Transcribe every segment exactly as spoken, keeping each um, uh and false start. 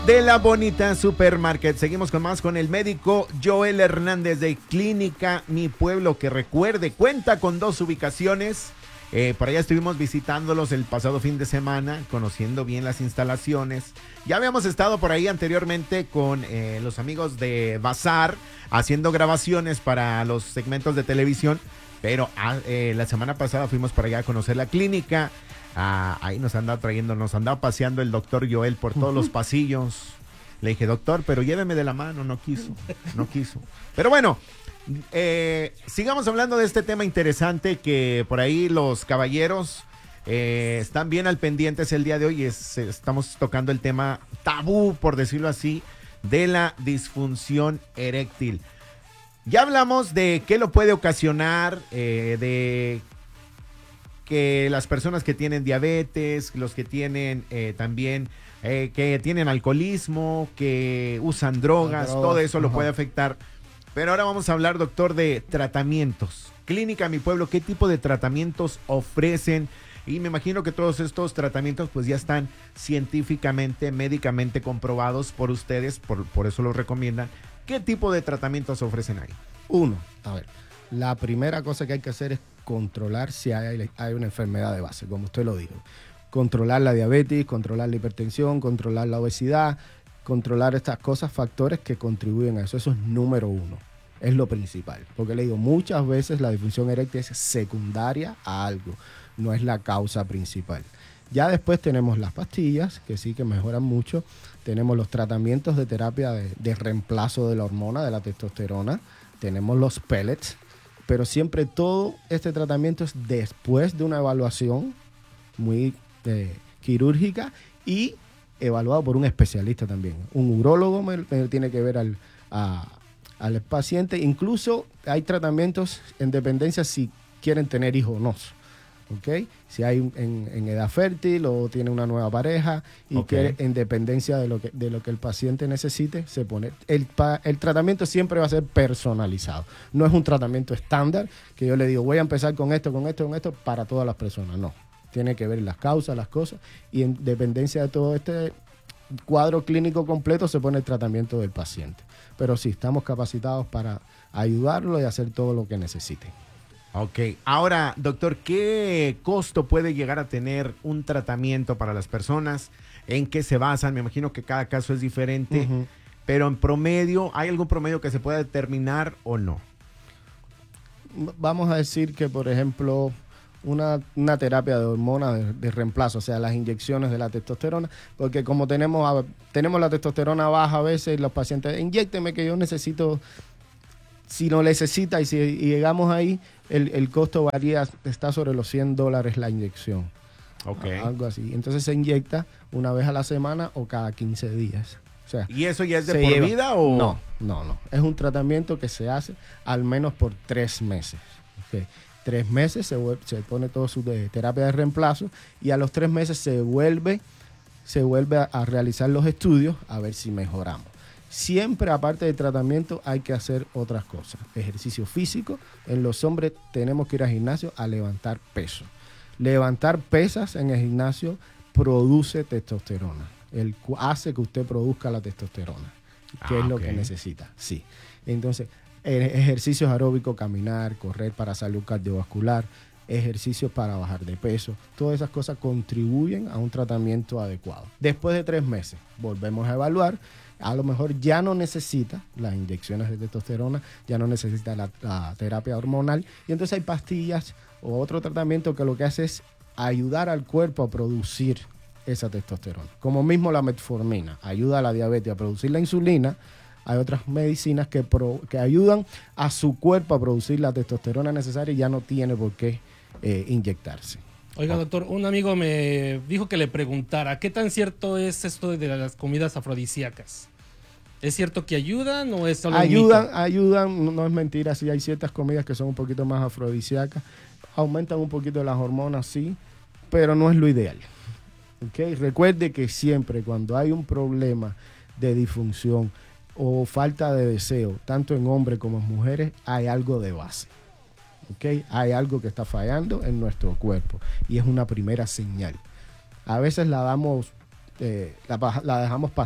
De la bonita supermarket. Seguimos con más con el médico Joel Hernández de Clínica Mi Pueblo, que recuerde, cuenta con dos ubicaciones. Eh, por allá estuvimos visitándolos el pasado fin de semana, conociendo bien las instalaciones. Ya habíamos estado por ahí anteriormente con eh, los amigos de Bazar, haciendo grabaciones para los segmentos de televisión, pero ah, eh, la semana pasada fuimos por allá a conocer la clínica. Ah, ahí nos andaba trayendo, nos andaba paseando el doctor Joel por todos los pasillos. Le dije, doctor, pero lléveme de la mano. No quiso, no quiso. Pero bueno, eh, sigamos hablando de este tema interesante que por ahí los caballeros eh, están bien al pendientes el día de hoy. Es, estamos tocando el tema tabú, por decirlo así, de la disfunción eréctil. Ya hablamos de qué lo puede ocasionar, eh, de que las personas que tienen diabetes, los que tienen eh, también, eh, que tienen alcoholismo, que usan drogas, drogas todo eso ajá. lo puede afectar. Pero ahora vamos a hablar, doctor, de tratamientos. Clínica Mi Pueblo, ¿qué tipo de tratamientos ofrecen? Y me imagino que todos estos tratamientos pues ya están científicamente, médicamente comprobados por ustedes, por, por eso los recomiendan. ¿Qué tipo de tratamientos ofrecen ahí? Uno, a ver, la primera cosa que hay que hacer es controlar si hay, hay una enfermedad de base, como usted lo dijo. Controlar la diabetes, controlar la hipertensión, controlar la obesidad, controlar estas cosas, factores que contribuyen a eso. Eso es número uno, es lo principal. Porque le digo, muchas veces la disfunción eréctil es secundaria a algo, no es la causa principal. Ya después tenemos las pastillas, que sí que mejoran mucho. Tenemos los tratamientos de terapia de, de reemplazo de la hormona, de la testosterona. Tenemos los pellets. Pero siempre todo este tratamiento es después de una evaluación muy eh, quirúrgica y evaluado por un especialista también. Un urólogo me, me tiene que ver al, a, al paciente. Incluso hay tratamientos en dependencia si quieren tener hijos o no. ¿Okay? Si hay en, en edad fértil o tiene una nueva pareja y okay. que en dependencia de lo que, de lo que el paciente necesite, se pone. El, el tratamiento siempre va a ser personalizado. No es un tratamiento estándar que yo le digo, voy a empezar con esto, con esto, con esto, para todas las personas. No. Tiene que ver las causas, las cosas, y en dependencia de todo este cuadro clínico completo se pone el tratamiento del paciente. Pero sí, estamos capacitados para ayudarlo y hacer todo lo que necesite. Ok, ahora, doctor, ¿qué costo puede llegar a tener un tratamiento para las personas? ¿En qué se basan? Me imagino que cada caso es diferente, uh-huh. pero en promedio, ¿hay algún promedio que se pueda determinar o no? Vamos a decir que, por ejemplo, una, una terapia de hormona de, de reemplazo, o sea, las inyecciones de la testosterona, porque como tenemos, tenemos la testosterona baja a veces, los pacientes, inyécteme que yo necesito... Si no necesita y si y llegamos ahí, el, el costo varía, está sobre los cien dólares la inyección. Ok. Algo así. Entonces se inyecta una vez a la semana o cada quince días. O sea, ¿y eso ya es de por lleva, vida o...? No, no, no. Es un tratamiento que se hace al menos por tres meses. Okay. Tres meses se, se pone todo su de, terapia de reemplazo y a los tres meses se vuelve, se vuelve a, a realizar los estudios a ver si mejoramos. Siempre, aparte del tratamiento, hay que hacer otras cosas. Ejercicio físico. En los hombres tenemos que ir al gimnasio a levantar peso. Levantar pesas en el gimnasio produce testosterona. El, hace que usted produzca la testosterona, que ah, es lo okay. que necesita. Sí. Entonces, ejercicios aeróbicos, caminar, correr para salud cardiovascular, ejercicios para bajar de peso. Todas esas cosas contribuyen a un tratamiento adecuado. Después de tres meses, volvemos a evaluar. A lo mejor ya no necesita las inyecciones de testosterona, ya no necesita la, la terapia hormonal, y entonces hay pastillas o otro tratamiento que lo que hace es ayudar al cuerpo a producir esa testosterona. Como mismo la metformina ayuda a la diabetes a producir la insulina, hay otras medicinas que, pro, que ayudan a su cuerpo a producir la testosterona necesaria y ya no tiene por qué eh, inyectarse. Oiga, doctor, un amigo me dijo que le preguntara, ¿qué tan cierto es esto de las comidas afrodisíacas? ¿Es cierto que ayudan o es solo ayudan, un mito? Ayudan, no, no es mentira, sí hay ciertas comidas que son un poquito más afrodisíacas, aumentan un poquito las hormonas, sí, pero no es lo ideal. ¿Okay? Recuerde que siempre cuando hay un problema de disfunción o falta de deseo, tanto en hombres como en mujeres, hay algo de base. ¿Okay? Hay algo que está fallando en nuestro cuerpo y es una primera señal. A veces la damos, eh, la, la dejamos pasar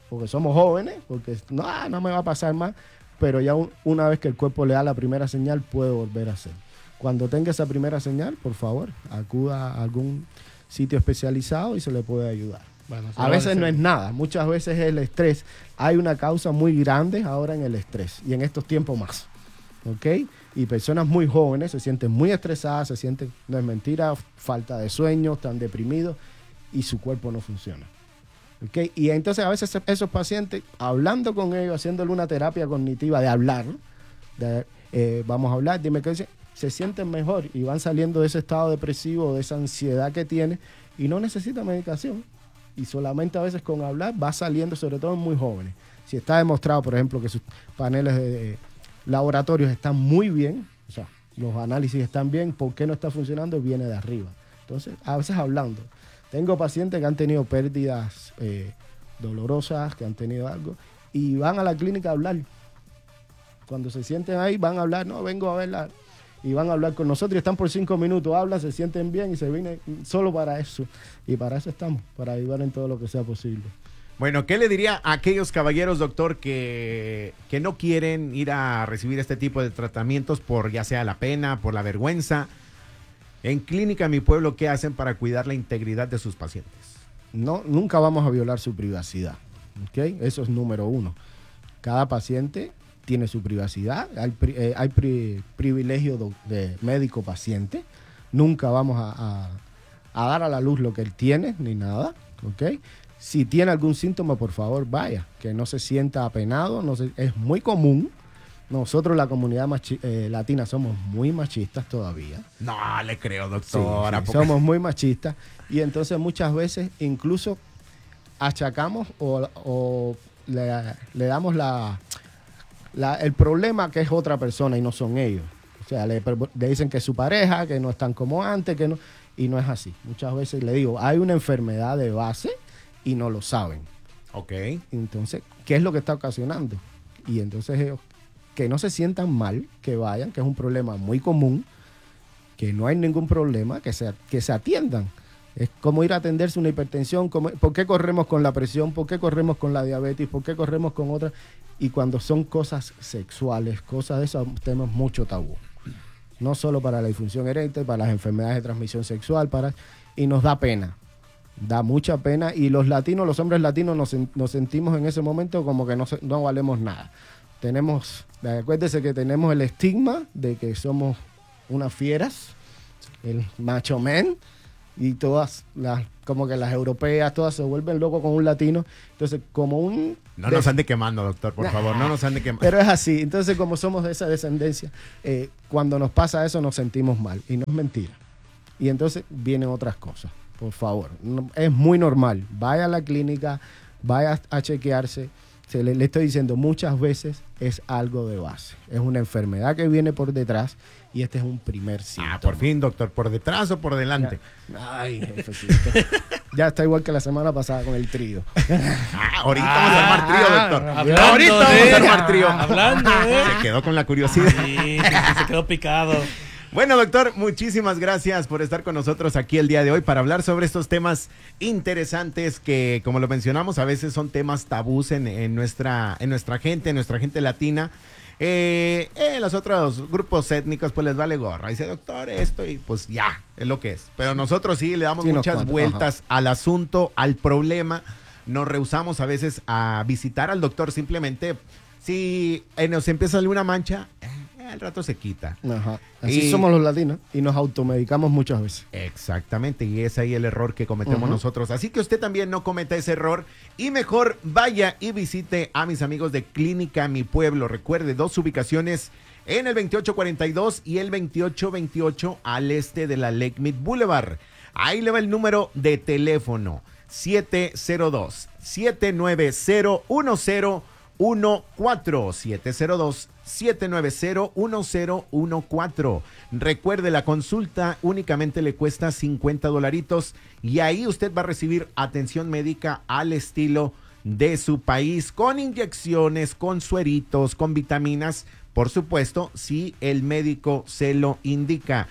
porque somos jóvenes, porque no, no me va a pasar más, pero ya un, una vez que el cuerpo le da la primera señal, puede volver a hacer. Cuando tenga esa primera señal, por favor, acuda a algún sitio especializado y se le puede ayudar. Bueno, a veces no es nada, muchas veces es el estrés. Hay una causa muy grande ahora en el estrés y en estos tiempos más. ¿Ok? Y personas muy jóvenes se sienten muy estresadas, se sienten, no es mentira, falta de sueño, están deprimidos y su cuerpo no funciona. ¿Ok? Y entonces a veces esos pacientes, hablando con ellos, haciéndole una terapia cognitiva de hablar, de, eh, vamos a hablar, dime qué dice, se sienten mejor y van saliendo de ese estado depresivo, de esa ansiedad que tienen y no necesitan medicación. Y solamente a veces con hablar va saliendo, sobre todo en muy jóvenes. Si está demostrado, por ejemplo, que sus paneles de, de laboratorios están muy bien, o sea, los análisis están bien, ¿por qué no está funcionando? Viene de arriba. Entonces, a veces hablando. Tengo pacientes que han tenido pérdidas eh, dolorosas, que han tenido algo, y van a la clínica a hablar. Cuando se sienten ahí, van a hablar, no, vengo a verla, y van a hablar con nosotros y están por cinco minutos, hablan, se sienten bien y se vienen solo para eso. Y para eso estamos, para ayudar en todo lo que sea posible. Bueno, ¿qué le diría a aquellos caballeros, doctor, que, que no quieren ir a recibir este tipo de tratamientos por ya sea la pena, por la vergüenza? En Clínica Mi Pueblo, ¿qué hacen para cuidar la integridad de sus pacientes? No, nunca vamos a violar su privacidad, ¿ok? Eso es número uno. Cada paciente tiene su privacidad, hay, pri, eh, hay pri, privilegio de, de médico-paciente, nunca vamos a, a, a dar a la luz lo que él tiene, ni nada, ¿ok? Si tiene algún síntoma, por favor, vaya, que no se sienta apenado, no se, es muy común. Nosotros, la comunidad machi, eh, latina, somos muy machistas todavía. No, le creo, doctor. Sí, sí, somos muy machistas y entonces muchas veces incluso achacamos o, o le, le damos la... La, el problema que es otra persona y no son ellos. O sea, le, le dicen que es su pareja, que no están como antes, que no, y no es así. Muchas veces le digo, hay una enfermedad de base y no lo saben. Ok. Entonces, ¿qué es lo que está ocasionando? Y entonces ellos, que no se sientan mal, que vayan, que es un problema muy común, que no hay ningún problema, que se, que se atiendan. Es como ir a atenderse una hipertensión, como, ¿por qué corremos con la presión? ¿Por qué corremos con la diabetes? ¿Por qué corremos con otras? Y cuando son cosas sexuales, cosas de esas, tenemos mucho tabú. No solo para la disfunción eréctil, para las enfermedades de transmisión sexual, para y nos da pena. Da mucha pena. Y los latinos, los hombres latinos, nos, nos sentimos en ese momento como que no, no valemos nada. Tenemos, acuérdense que tenemos el estigma de que somos unas fieras, el macho man, y todas las, como que las europeas, todas se vuelven locos con un latino. Entonces, como un... No nos ande quemando, doctor, por favor, no nos ande quemando. Pero es así. Entonces, como somos de esa descendencia, eh, cuando nos pasa eso nos sentimos mal. Y no es mentira. Y entonces vienen otras cosas. Por favor, no, es muy normal. Vaya a la clínica, vaya a chequearse. Se le, le estoy diciendo, muchas veces es algo de base. Es una enfermedad que viene por detrás y este es un primer síntoma. Ah, por fin, doctor, ¿por detrás o por delante? Ya, ay, jefecito. Ya está igual que la semana pasada con el trío. Ah, ahorita ah, vamos a armar trío, doctor. Hablando ahorita de, vamos a armar trío. Hablando de... Se quedó con la curiosidad. Sí, sí, sí, se quedó picado. Bueno, doctor, muchísimas gracias por estar con nosotros aquí el día de hoy para hablar sobre estos temas interesantes que, como lo mencionamos, a veces son temas tabús en, en, nuestra, en nuestra gente, en nuestra gente latina. Eh, eh, los otros grupos étnicos pues les vale gorra. Dice, doctor, esto y pues ya, es lo que es. Pero nosotros sí le damos sí, muchas cuenta, vueltas ajá. al asunto, al problema. Nos rehusamos a veces a visitar al doctor simplemente. Si eh, nos empieza a salir una mancha... Eh, al rato se quita. Ajá. Así y, somos los latinos y nos automedicamos muchas veces. Exactamente, y es ahí el error que cometemos uh-huh. nosotros. Así que usted también no cometa ese error y mejor vaya y visite a mis amigos de Clínica Mi Pueblo. Recuerde, dos ubicaciones en el veintiocho cuarenta y dos y el veintiocho veintiocho al este de la Lake Mead Boulevard. Ahí le va el número de teléfono siete cero dos, siete nueve cero, uno cero uno cuatro, siete cero dos, siete nueve cero, uno cero uno cuatro. Recuerde, la consulta únicamente le cuesta cincuenta dolaritos y ahí usted va a recibir atención médica al estilo de su país, con inyecciones, con sueritos, con vitaminas, por supuesto, si el médico se lo indica.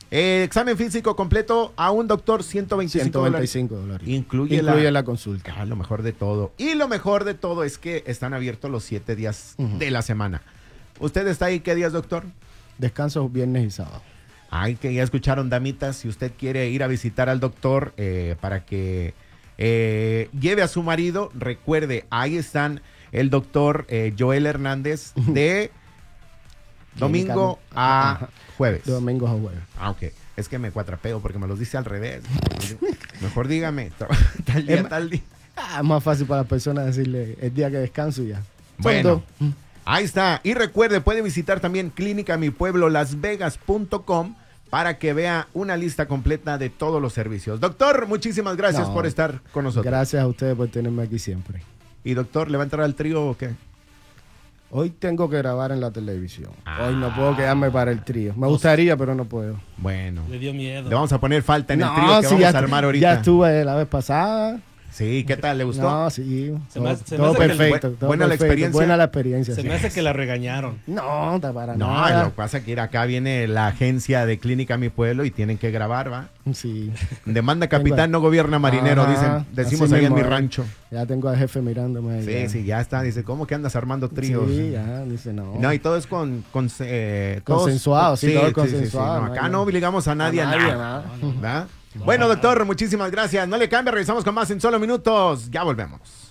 Eh, examen físico completo a un doctor, ciento veinticinco dólares. ciento veinticinco dólares. Incluye, Incluye la, la consulta. Ah, lo mejor de todo. Y lo mejor de todo es que están abiertos los siete días Ujú. de la semana. ¿Usted está ahí qué días, doctor? Descanso viernes y sábado. Ay, que ya escucharon, damitas. Si usted quiere ir a visitar al doctor eh, para que eh, lleve a su marido, recuerde, ahí están el doctor eh, Joel Hernández de domingo a Ajá. jueves. De domingos a jueves. Ah, ok. Es que me cuatrapeo porque me los dice al revés. Mejor dígame, tal día, Es ma- tal día. Ah, es más fácil para las personas decirle el día que descanso y ya. Son Bueno, dos. ahí está. Y recuerde, puede visitar también Clínica Mi Pueblo Las Vegas punto com para que vea una lista completa de todos los servicios. Doctor, muchísimas gracias No, por estar con nosotros. Gracias a ustedes por tenerme aquí siempre. Y doctor, ¿le va a entrar al trío o qué? Hoy tengo que grabar en la televisión. Ah. Hoy no puedo quedarme para el trío. Me gustaría, pero no puedo. Bueno, Le dio miedo. le vamos a poner falta en el No, trío que sí, vamos ya, a armar ahorita. ya estuve la vez pasada. Sí, ¿qué tal? ¿Le gustó? No, sí. Se todo me hace- se me todo hace que el- perfecto. bu- todo buena la perfecto, experiencia. Buena la experiencia. Se sí. me hace que la regañaron. No, está para No, nada. lo que pasa es que ir acá viene la agencia de Clínica Mi Pueblo y tienen que grabar, ¿va? Sí. Demanda capitán, no gobierna marinero, Ajá, dicen, decimos así ahí en mismo mi es. rancho. Ya tengo al jefe mirándome ahí. Sí, ya. sí, ya está. Dice, ¿cómo que andas armando tríos? Sí, ya, dice no. No, y todo es con, con eh, todos- Consensuado, sí, todo consensuado, no, no acá hay no nada. obligamos a nadie a, A nadie, nada. nada. ¿verdad? Bueno, doctor, muchísimas gracias. No le cambie, regresamos con más en solo minutos. Ya volvemos.